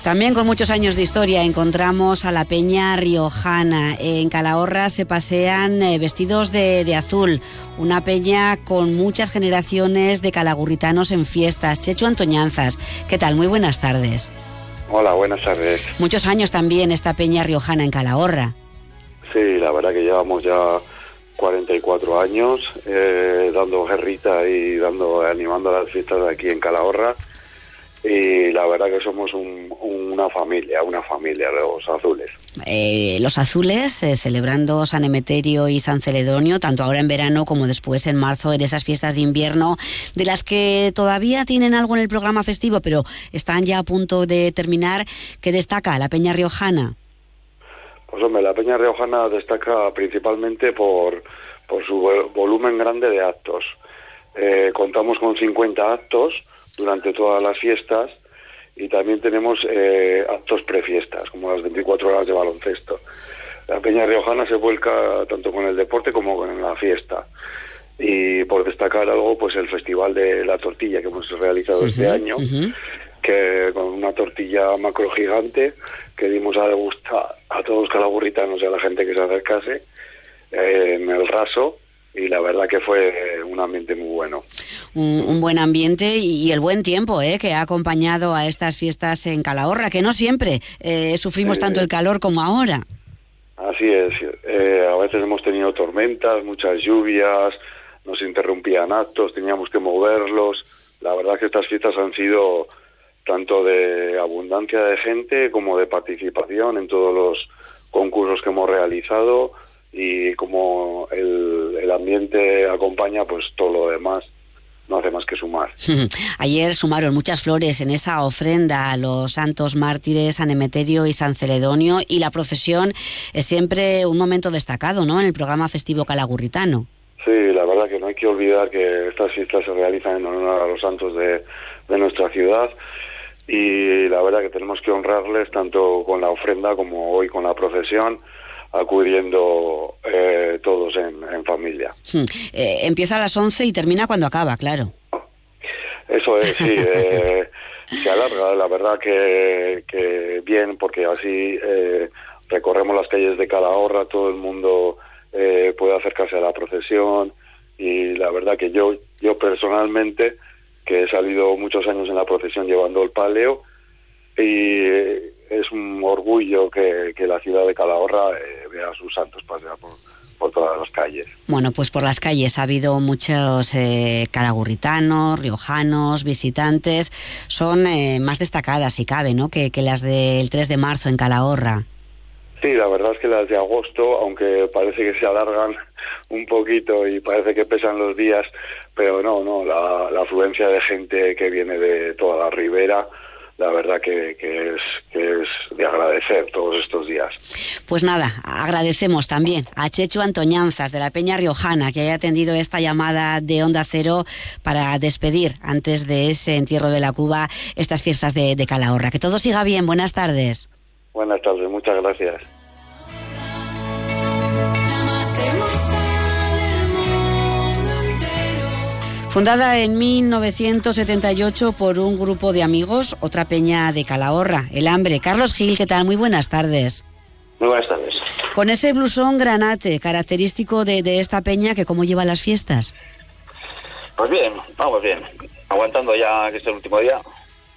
También con muchos años de historia encontramos a la Peña Riojana. En Calahorra se pasean vestidos de azul. Una peña con muchas generaciones de calagurritanos en fiestas. Chechu Antoñanzas, ¿qué tal? Muy buenas tardes. Hola, buenas tardes. Muchos años también esta Peña Riojana en Calahorra. Sí, la verdad que llevamos ya 44 años dando guerrita y animando las fiestas de aquí en Calahorra. Y la verdad que somos una familia, los azules. Los azules, celebrando San Emeterio y San Celedonio, tanto ahora en verano como después en marzo, en esas fiestas de invierno, de las que todavía tienen algo en el programa festivo, pero están ya a punto de terminar. ¿Qué destaca la Peña Riojana? Pues hombre, la Peña Riojana destaca principalmente por su volumen grande de actos. Contamos con 50 actos durante todas las fiestas y también tenemos actos prefiestas, como las 24 horas de baloncesto. La Peña Riojana se vuelca tanto con el deporte como con la fiesta. Y por destacar algo, pues el Festival de la Tortilla que hemos realizado este año, que con una tortilla macro gigante que dimos a degustar a todos los calagurritanos y a la gente que se acercase en el raso. Y la verdad que fue un ambiente muy bueno. Un buen ambiente y el buen tiempo que ha acompañado a estas fiestas en Calahorra, que no siempre sufrimos tanto el calor como ahora. Así es. A veces hemos tenido tormentas, muchas lluvias, nos interrumpían actos, teníamos que moverlos. La verdad que estas fiestas han sido tanto de abundancia de gente como de participación en todos los concursos que hemos realizado. Y como el ambiente acompaña, pues todo lo demás no hace más que sumar. Ayer sumaron muchas flores en esa ofrenda a los santos mártires San Emeterio y San Celedonio, y la procesión es siempre un momento destacado, ¿no?, en el programa festivo calagurritano. Sí, la verdad que no hay que olvidar que estas fiestas se realizan en honor a los santos de nuestra ciudad, y la verdad que tenemos que honrarles tanto con la ofrenda como hoy con la procesión, acudiendo todos en familia. Empieza a las 11 y termina cuando acaba, claro. Eso es, sí. Se alarga, la verdad que bien, porque así recorremos las calles de Calahorra, todo el mundo puede acercarse a la procesión, y la verdad que yo personalmente, que he salido muchos años en la procesión llevando el palio, y es un orgullo que la ciudad de Calahorra vea a sus santos pasear por todas las calles. Bueno, pues por las calles ha habido muchos calagurritanos, riojanos, visitantes. Son más destacadas, si cabe, ¿no?, que las del 3 de marzo en Calahorra. Sí, la verdad es que las de agosto, aunque parece que se alargan un poquito y parece que pesan los días, pero no, la afluencia de gente que viene de toda la ribera, la verdad que es de agradecer todos estos días. Pues nada, agradecemos también a Chechu Antoñanzas de la Peña Riojana que haya atendido esta llamada de Onda Cero para despedir antes de ese entierro de la Cuba estas fiestas de Calahorra. Que todo siga bien, buenas tardes. Buenas tardes, muchas gracias. Fundada en 1978 por un grupo de amigos, otra peña de Calahorra, El Hambre. Carlos Gil, ¿qué tal? Muy buenas tardes. Muy buenas tardes. Con ese blusón granate, característico de esta peña, que ¿cómo lleva las fiestas? Pues bien, vamos bien. Aguantando ya que es el último día.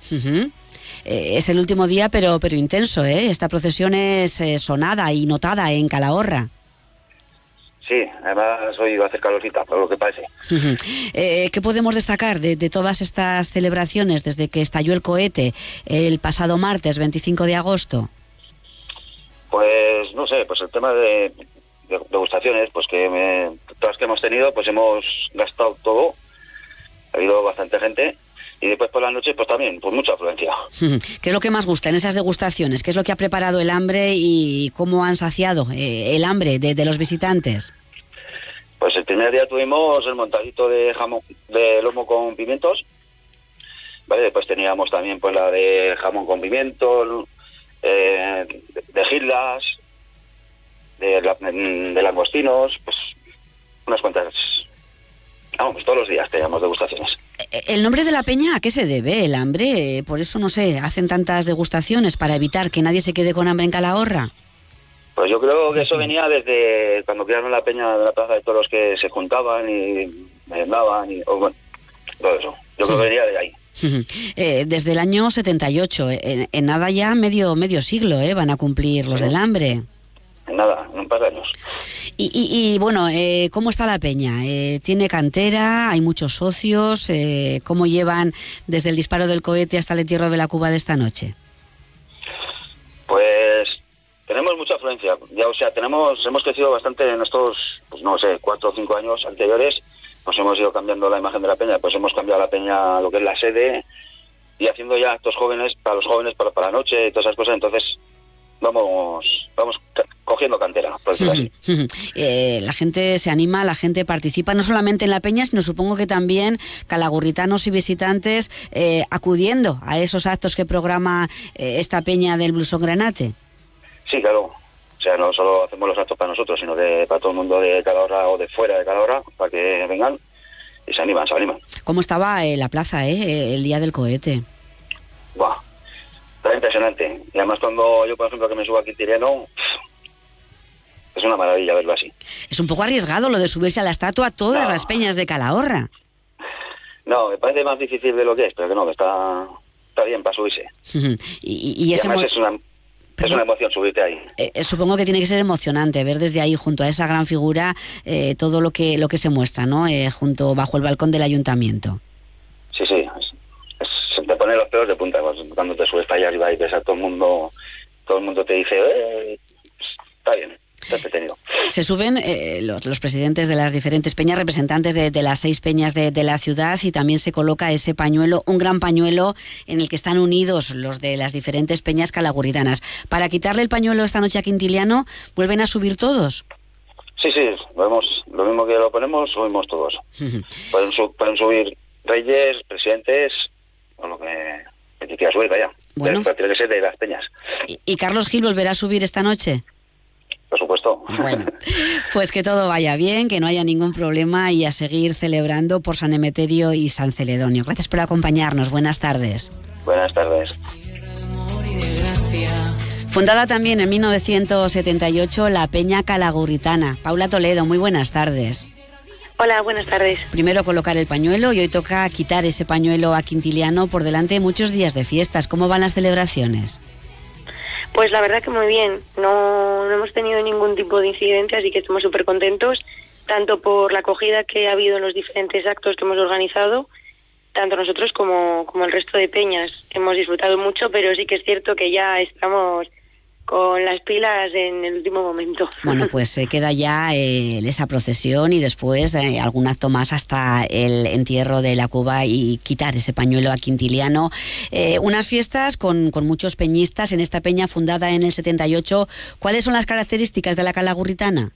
Es el último día, pero intenso, ¿eh? Esta procesión es sonada y notada en Calahorra. Sí, además hoy va a hacer calorcita, por lo que parece. ¿Qué podemos destacar de todas estas celebraciones desde que estalló el cohete el pasado martes 25 de agosto? Pues no sé, pues el tema de degustaciones, pues todas las que hemos tenido, pues hemos gastado todo, ha habido bastante gente, y después por la noche pues también, pues mucha afluencia. ¿Qué es lo que más gusta en esas degustaciones? ¿Qué es lo que ha preparado El Hambre y cómo han saciado el hambre de los visitantes? Pues el primer día tuvimos el montadito de jamón, de lomo con pimientos, ¿vale? Después teníamos también pues la de jamón con pimiento, de gildas, de langostinos, pues unas cuantas Vamos, todos los días tenemos degustaciones. ¿El nombre de la peña a qué se debe? ¿El hambre? Por eso, no sé, hacen tantas degustaciones para evitar que nadie se quede con hambre en Calahorra. Pues yo creo que eso venía desde cuando crearon la peña de la Plaza de Toros, que se juntaban y merendaban bueno, todo eso. Yo creo que venía de ahí. Desde el año 78, en nada ya medio siglo, van a cumplir los del hambre. En nada, en un par de años. Y bueno, ¿cómo está la peña? ¿Tiene cantera? ¿Hay muchos socios? ¿Cómo llevan desde el disparo del cohete hasta el entierro de la Cuba de esta noche? Pues tenemos mucha afluencia. Ya, o sea, hemos crecido bastante en estos, pues no sé, 4 o 5 años anteriores. Nos hemos ido cambiando la imagen de la peña, pues hemos cambiado la peña, lo que es la sede, y haciendo ya actos jóvenes, para la noche y todas esas cosas. Entonces vamos cogiendo cantera, por decirlo así. La gente se anima, la gente participa, no solamente en la peña, sino supongo que también calagurritanos y visitantes acudiendo a esos actos que programa esta peña del Blusón Granate. Sí, claro. O sea, no solo hacemos los actos para nosotros, sino que para todo el mundo de Calahorra o de fuera de Calahorra, para que vengan y se animan. ¿Cómo estaba la plaza, el día del cohete? Buah, está impresionante. Y además cuando yo, por ejemplo, que me subo a Quintiliano, es una maravilla verlo así. Es un poco arriesgado lo de subirse a la estatua a todas las peñas de Calahorra. No, me parece más difícil de lo que es, pero que no, que está bien para subirse. y además es una emoción subirte ahí. Supongo que tiene que ser emocionante ver desde ahí, junto a esa gran figura, todo lo que se muestra, ¿no? Bajo el balcón del ayuntamiento. Sí, se te ponen los pelos de punta cuando te subes para allá arriba y ves a todo el mundo te dice, está bien. Está entretenido. Se suben los presidentes de las diferentes peñas, representantes de las 6 peñas de la ciudad, y también se coloca ese pañuelo, un gran pañuelo en el que están unidos los de las diferentes peñas calagurritanas. Para quitarle el pañuelo esta noche a Quintiliano, ¿vuelven a subir todos? Sí, vemos lo mismo que lo ponemos, subimos todos. Pueden subir reyes, presidentes, o lo que quiera subir, vaya. Bueno. Pero tiene que ser de las peñas. ¿Y Carlos Gil volverá a subir esta noche? Por supuesto. Bueno, pues que todo vaya bien, que no haya ningún problema y a seguir celebrando por San Emeterio y San Celedonio. Gracias por acompañarnos. Buenas tardes. Buenas tardes. Fundada también en 1978 la Peña Calagurritana. Paula Toledo, muy buenas tardes. Hola, buenas tardes. Primero colocar el pañuelo y hoy toca quitar ese pañuelo a Quintiliano por delante de muchos días de fiestas. ¿Cómo van las celebraciones? Pues la verdad que muy bien, no hemos tenido ningún tipo de incidente, así que estamos súper contentos, tanto por la acogida que ha habido en los diferentes actos que hemos organizado, tanto nosotros como el resto de peñas. Hemos disfrutado mucho, pero sí que es cierto que ya estamos con las pilas en el último momento. Bueno, pues se queda ya esa procesión y después algún acto más hasta el entierro de la Cuba y quitar ese pañuelo a Quintiliano. Unas fiestas con muchos peñistas en esta peña fundada en el 78. ¿Cuáles son las características de la calagurritana?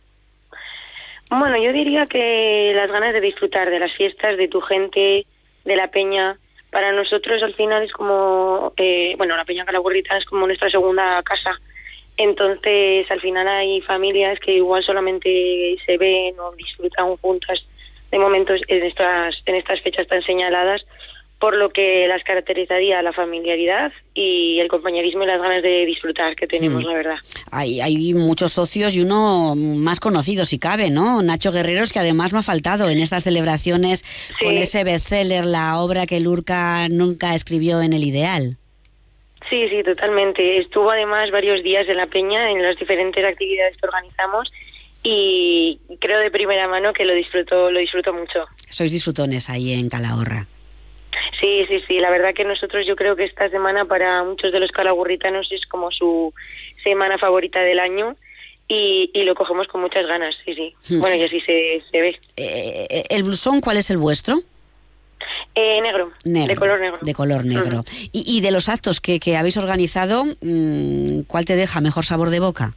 Bueno, yo diría que las ganas de disfrutar de las fiestas, de tu gente, de la peña. Para nosotros al final es como, la Peña Calagurritana es como nuestra segunda casa. Entonces al final hay familias que igual solamente se ven o disfrutan juntas de momentos en estas fechas tan señaladas, por lo que las caracterizaría la familiaridad y el compañerismo y las ganas de disfrutar que tenemos, la verdad. Hay muchos socios y uno más conocido si cabe, ¿no? Nacho Guerreros, que además no ha faltado en estas celebraciones con ese bestseller, la obra que Lorca nunca escribió en el ideal. Sí, totalmente. Estuvo además varios días en la peña, en las diferentes actividades que organizamos, y creo de primera mano que lo disfruto mucho. Sois disfrutones ahí en Calahorra. Sí, la verdad que nosotros, yo creo que esta semana para muchos de los calagurritanos es como su semana favorita del año y lo cogemos con muchas ganas, sí. Bueno, y así se ve. ¿El blusón cuál es el vuestro? Negro, de color negro. De color negro. Y de los actos que habéis organizado, ¿cuál te deja mejor sabor de boca?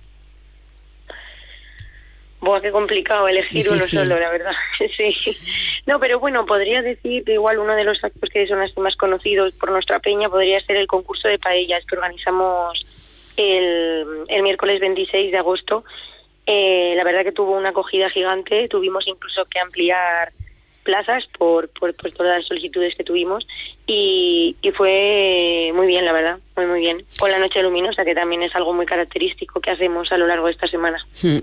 Buah, qué complicado elegir uno solo, la verdad. Sí. No, pero bueno, podría decir que igual uno de los actos que son los más conocidos por nuestra peña podría ser el concurso de paellas que organizamos el miércoles 26 de agosto. La verdad que tuvo una acogida gigante, tuvimos incluso que ampliar plazas por todas las solicitudes que tuvimos y fue muy bien, la verdad, muy bien. Con la Noche Luminosa, que también es algo muy característico que hacemos a lo largo de esta semana.